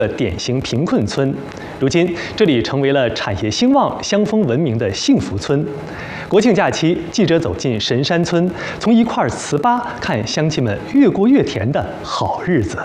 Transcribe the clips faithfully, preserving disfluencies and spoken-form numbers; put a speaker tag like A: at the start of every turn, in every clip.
A: 的典型贫困村，如今这里成为了产业兴旺、乡风闻名的幸福村。国庆假期，记者走进神山村，从一块糍粑看乡亲们越过越甜的好日子。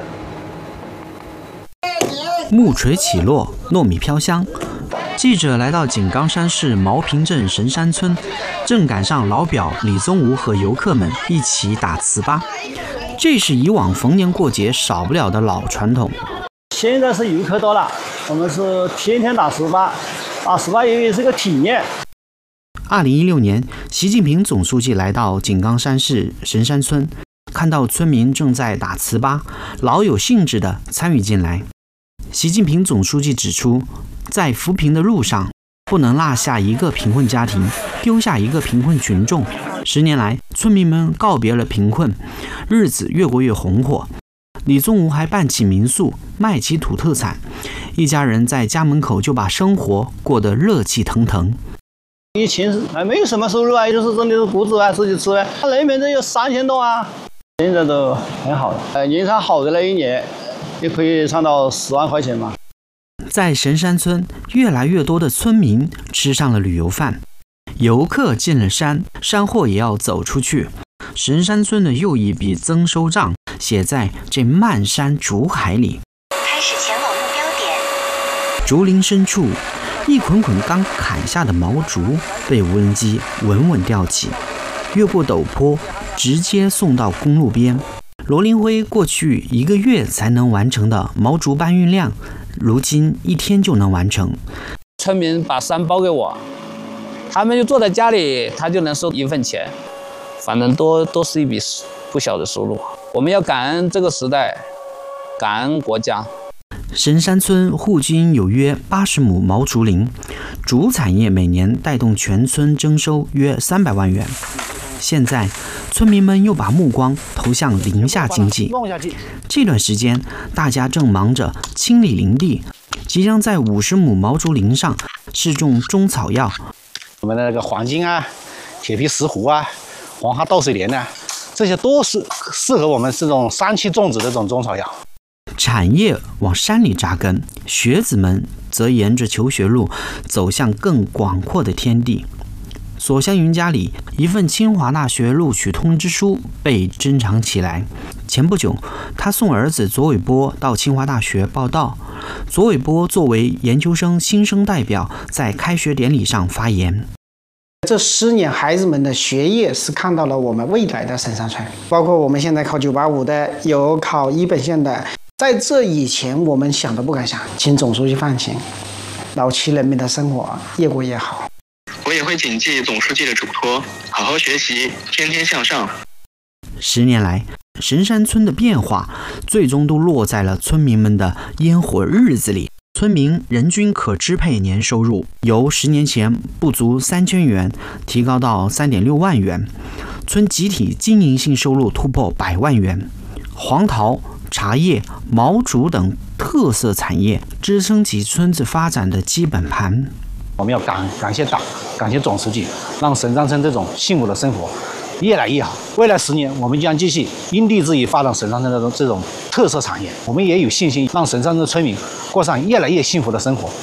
B: 木锤起落，糯米飘香。记者来到井冈山市毛坪镇神山村，正赶上老表李宗吾和游客们一起打糍粑。这是以往逢年过节少不了的老传统。
C: 现在是游客多了，我们是天天打糍粑，打糍粑也是个体验。
B: 二零一六年，习近平总书记来到井冈山市神山村，看到村民正在打糍粑，老有兴致地参与进来。习近平总书记指出，在扶贫的路上，不能落下一个贫困家庭，丢下一个贫困群众。十年来，村民们告别了贫困，日子越过越红火。李宗吾还办起民宿，卖起土特产，一家人在家门口就把生活过得热气腾腾。
C: 以前还没有什么收入啊，就是真的是谷子啊，自己吃的。那边都有三千多啊，现在都很好了。呃，年产好的那一年，也可以上到十万块钱嘛。
B: 在神山村，越来越多的村民吃上了旅游饭。游客进了山，山货也要走出去。神山村的又一笔增收账写在这漫山竹海里。
D: 开始前往目标点。
B: 竹林深处，一捆捆刚砍下的毛竹被无人机稳稳吊起，越过陡坡，直接送到公路边。罗林辉过去一个月才能完成的毛竹搬运量，如今一天就能完成。
E: 村民把山包给我，他们就坐在家里，他就能收一份钱，反正都都是一笔不小的收入。我们要感恩这个时代，感恩国家。
B: 神山村户均有约八十亩毛竹林，竹产业每年带动全村征收约三百万元。现在，村民们又把目光投向林下经济。这段时间，大家正忙着清理林地，即将在五十亩毛竹林上试种中草药。
F: 我们的那个黄金啊、铁皮石斛啊、黄花稻水莲啊，这些都是适合我们这种山区种植的这种中草药。
B: 产业往山里扎根，学子们则沿着求学路走向更广阔的天地。所乡云家里，一份清华大学录取通知书被珍藏起来。前不久，他送儿子左伟波到清华大学报到。左伟波作为研究生新生代表，在开学典礼上发言。
G: 这十年，孩子们的学业是看到了我们未来的神山村，包括我们现在考九八五的，有考一本线的。在这以前，我们想都不敢想，请总书记放心，老七人民的生活越过越好。
H: 我也会谨记总书记的嘱托，好好学习，天天向上。
B: 十年来，神山村的变化最终都落在了村民们的烟火日子里。村民人均可支配年收入由十年前不足三千元提高到三点六万元，村集体经营性收入突破百万元。黄桃、茶叶、毛竹等特色产业支撑起村子发展的基本盘。
F: 我们要感感谢党，感谢总书记，让神山村这种幸福的生活越来越好。未来十年，我们将继续因地制宜发展神山村的这种特色产业。我们也有信心，让神山村的村民过上越来越幸福的生活。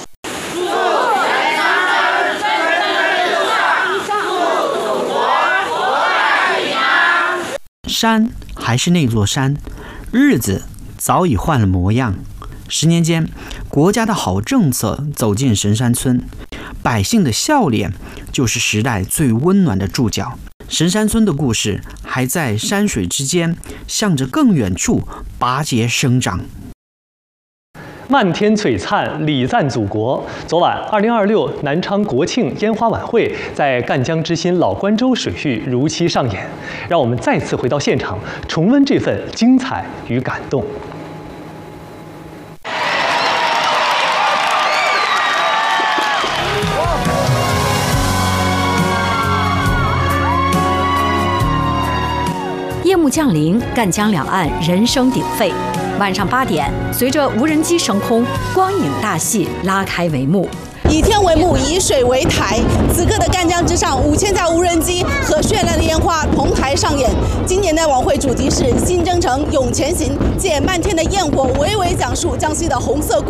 B: 山还是那座山，日子早已换了模样。十年间，国家的好政策走进神山村，百姓的笑脸就是时代最温暖的注脚。神山村的故事还在山水之间，向着更远处拔节生长。
A: 漫天璀璨，礼赞祖国。昨晚，二零二六南昌国庆烟花晚会在赣江之心老关州水域如期上演。让我们再次回到现场，重温这份精彩与感动。
I: 夜幕降临，赣江两岸人声鼎沸。晚上八点，随着无人机升空，光影大戏拉开帷幕。
J: 以天为幕，以水为台。此刻的赣江之上，五千架无人机和绚烂的烟花同台上演。今年的晚会主题是“新征程，勇前行”，借漫天的焰火，娓娓讲述江西的红色故